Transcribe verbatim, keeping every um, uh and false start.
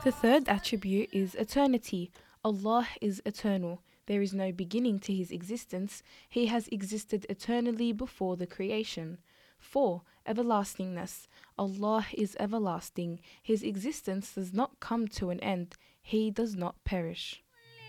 The third attribute is eternity. Allah is eternal. There is no beginning to his existence. He has existed eternally before the creation. four. Everlastingness. Allah is everlasting. His existence does not come to an end. He does not perish.